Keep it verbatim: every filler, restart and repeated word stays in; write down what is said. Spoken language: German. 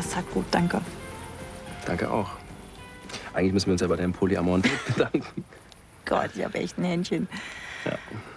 Das tat gut, danke. Danke auch. Eigentlich müssen wir uns ja bei deinem polyamoren Date bedanken. Gott, ich habe echt ein Händchen. Ja.